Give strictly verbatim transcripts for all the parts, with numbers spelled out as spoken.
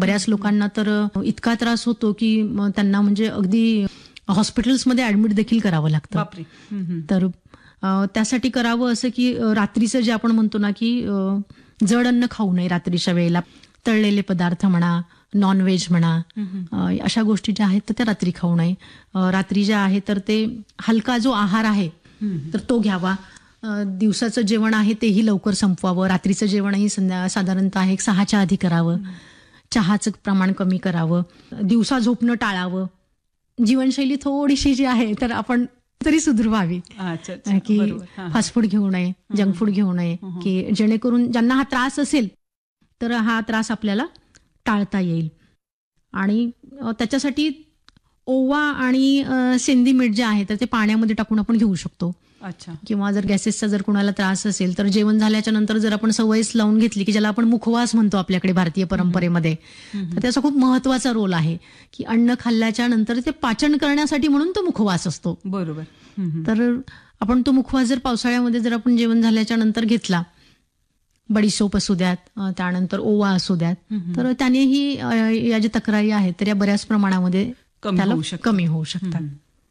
बऱ्याच लोकांना तर इतका त्रास होतो की त्यांना म्हणजे अगदी हॉस्पिटल्समध्ये ऍडमिट देखील करावं लागतं. तर त्यासाठी करावं असं की रात्रीचं जे आपण म्हणतो ना की जड अन्न खाऊ नये रात्रीच्या वेळेला. तळलेले पदार्थ म्हणा, नॉनव्हेज म्हणा, अशा गोष्टी ज्या आहेत तर त्या रात्री खाऊ नये. रात्री ज्या आहे तर ते हलका जो आहार आहे तर तो घ्यावा. दिवसाचं जेवण आहे तेही लवकर संपवावं. रात्रीचं जेवणही संध्या साधारणतः एक सहाच्या आधी करावं. चहाचं प्रमाण कमी करावं. दिवसा झोपणं टाळावं. जीवनशैली थोडीशी जी आहे तर आपण तरी सुधारवावी की फास्ट फूड घेऊ नये, जंक फूड घेऊ नये, की जेणेकरून ज्यांना हा त्रास असेल तर हा त्रास आपल्याला टाळता येईल. आणि त्याच्यासाठी ओवा आणि सेंदी मीठ जे आहे तर ते पाण्यामध्ये टाकून आपण घेऊ शकतो. अच्छा. किंवा जर गॅसेसचा जर कोणाला त्रास असेल तर जेवण झाल्याच्या नंतर जर आपण सवयच लावून घेतली की ज्याला आपण मुखवास म्हणतो आपल्याकडे भारतीय परंपरेमध्ये, तर त्याचा खूप महत्वाचा रोल आहे की अन्न खाल्ल्याच्या नंतर ते पाचन करण्यासाठी म्हणून तो मुखवास असतो. बरोबर. तर आपण तो मुखवास जर पावसाळ्यामध्ये जर आपण जेवण झाल्याच्या नंतर घेतला, बडीशोप असू द्यात, त्यानंतर ओवा असू द्यात, तर त्यानेही या ज्या तक्रारी आहेत तर या बऱ्याच प्रमाणामध्ये कमी होऊ शकतात.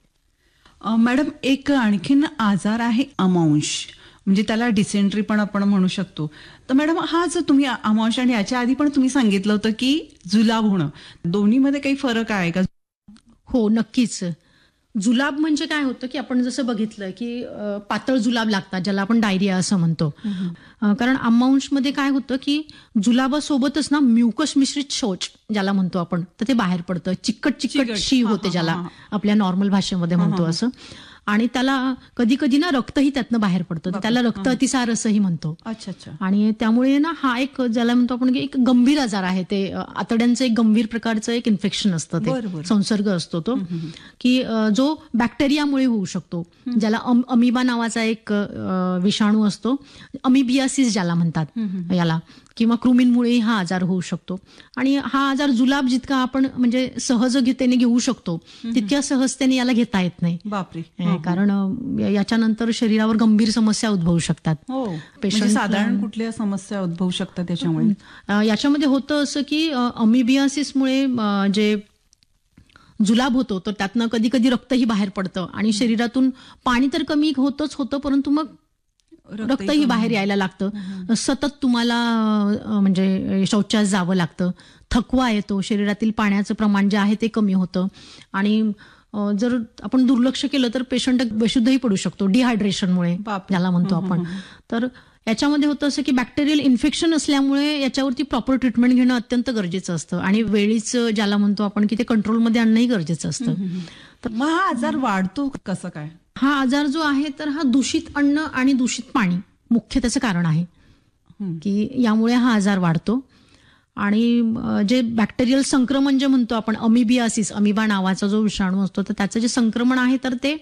मॅडम, एक आणखीन आजार आहे अमांश, म्हणजे त्याला डिसेंट्री पण आपण म्हणू शकतो. तर मॅडम, हा जो तुम्ही अमांश आणि याच्या आधी पण तुम्ही सांगितलं होतं की जुलाब होणं, दोन्हीमध्ये काही फरक आहे का? हो, नक्कीच. जुलाब म्हणजे काय होतं की आपण जसं बघितलं की पातळ जुलाब लागतात ज्याला आपण डायरिया असं म्हणतो. कारण अमांशमध्ये काय होतं की जुलाबासोबतच ना म्युकस मिश्रित शौच ज्याला म्हणतो आपण तर ते बाहेर पडतं. चिकट चिकट शी होते ज्याला आपल्या नॉर्मल भाषेमध्ये म्हणतो असं. आणि त्याला कधी कधी ना रक्तही त्यातनं बाहेर पडतं. त्याला रक्त अतिसार असंही म्हणतो. अच्छा अच्छा. आणि त्यामुळे ना हा एक ज्याला म्हणतो आपण की एक गंभीर आजार आहे. ते आतड्यांचं एक गंभीर प्रकारचं एक इन्फेक्शन असतं, ते संसर्ग असतो तो, की जो बॅक्टेरियामुळे होऊ शकतो. ज्याला अमिबा नावाचा एक विषाणू असतो, अमिबियासिस ज्याला म्हणतात याला, किंवा कृमींमुळेही हा आजार होऊ शकतो. आणि हा आजार जुलाब जितका आपण म्हणजे सहजगीतेने घेऊ शकतो तितक्या सहजतेने याला घेता येत नाही. बापरे. कारण याच्यानंतर शरीरावर गंभीर समस्या उद्भवू शकतात. पेशंट साधारण कुठल्या समस्या उद्भवू शकतात त्याच्यामुळे? याच्यामध्ये होतं असं की अमिबियासिसमुळे जे जुलाब होतो तर त्यातनं कधी कधी रक्तही बाहेर पडतं आणि शरीरातून पाणी तर कमी होतच होतं, परंतु मग रक्तही बाहेर यायला लागतं. सतत तुम्हाला म्हणजे शौचास जावं लागतं. थकवा येतो, शरीरातील पाण्याचं प्रमाण जे आहे ते कमी होतं. आणि जर आपण दुर्लक्ष केलं तर पेशंट बेशुद्धही पडू शकतो डिहायड्रेशनमुळे ज्याला म्हणतो आपण. तर याच्यामध्ये होतं असं की बॅक्टेरियल इन्फेक्शन असल्यामुळे याच्यावरती प्रॉपर ट्रीटमेंट घेणं अत्यंत गरजेचं असतं आणि वेळीच ज्याला म्हणतो आपण की ते कंट्रोलमध्ये आणणंही गरजेचं असतं. तर मग हा आजार वाढतो कसं काय? हा आजार जो आहे तर हा दूषित अन्न आणि दूषित पाणी मुख्य त्याचं कारण आहे की यामुळे हा आजार वाढतो. आणि जे बॅक्टेरियल संक्रमण जे म्हणतो आपण अमिबियासिस, अमिबा नावाचा जो विषाणू असतो तर त्याचं जे संक्रमण आहे तर ते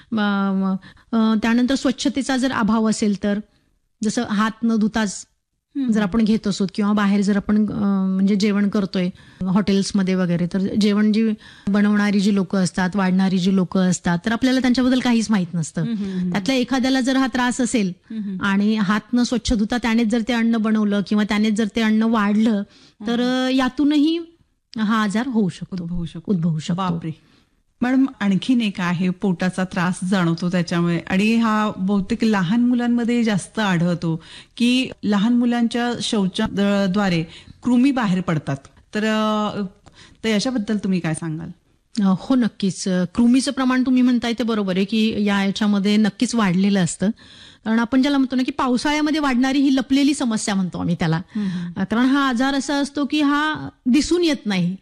त्यानंतर स्वच्छतेचा जर अभाव असेल तर, जसं हात न धुताच जर आपण घेत असो किंवा बाहेर जर आपण म्हणजे जेवण करतोय हॉटेल्समध्ये वगैरे, तर जेवण जी बनवणारी जी लोक असतात, वाढणारी जी लोक असतात, तर आपल्याला त्यांच्याबद्दल काहीच माहित नसतं. त्यातल्या एखाद्याला जर हा त्रास असेल आणि हात न स्वच्छ धुता त्यानेच जर ते अन्न बनवलं किंवा त्यानेच जर ते अन्न वाढलं तर यातूनही हा आजार होऊ शकतो, उद्भवू शकतो. बापरे. मॅडम, आणखीन एक आहे पोटाचा त्रास जाणवतो त्याच्यामुळे, आणि हा बहुतेक लहान मुलांमध्ये जास्त आढळतो की लहान मुलांच्या शौचाद्वारे कृमी बाहेर पडतात. तर याच्याबद्दल तुम्ही काय सांगाल? हो, नक्कीच. कृमीचं प्रमाण तुम्ही म्हणताय ते बरोबर आहे की या याच्यामध्ये नक्कीच वाढलेलं असतं. कारण आपण ज्याला म्हणतो ना की पावसाळ्यामध्ये वाढणारी ही लपलेली समस्या म्हणतो आम्ही त्याला. कारण हा आजार असा असतो की हा दिसून येत नाही.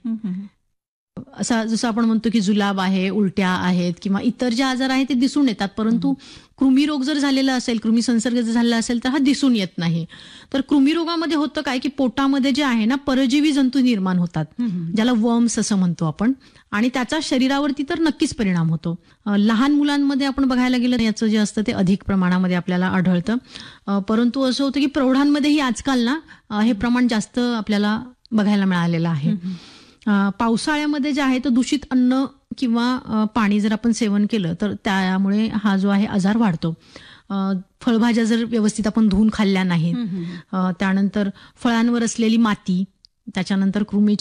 असा जसं आपण म्हणतो की जुलाब आहे, उलट्या आहेत किंवा इतर जे आजार आहेत ते दिसून येतात, परंतु कृमी रोग जर झालेला असेल, कृमी संसर्ग जर झालेला असेल तर हा दिसून येत नाही. तर कृमी रोगामध्ये होतं काय की पोटामध्ये जे आहे ना परजीवी जंतू निर्माण होतात, ज्याला वर्म्स असं म्हणतो आपण, आणि त्याचा शरीरावरती तर नक्कीच परिणाम होतो. लहान मुलांमध्ये आपण बघायला गेलं याचं जे असतं ते अधिक प्रमाणामध्ये आपल्याला आढळतं, परंतु असं होतं की प्रौढांमध्येही आजकाल ना हे प्रमाण जास्त आपल्याला बघायला मिळालेलं आहे. पावसाळ्यामध्ये जे आहे तर दूषित अन्न किंवा पाणी जर आपण सेवन केलं तर त्यामुळे हा जो आहे आजार वाढतो. फळभाज्या जर व्यवस्थित आपण धुवून खाल्ल्या नाहीत, त्यानंतर फळांवर असलेली माती, त्याच्यानंतर कृमी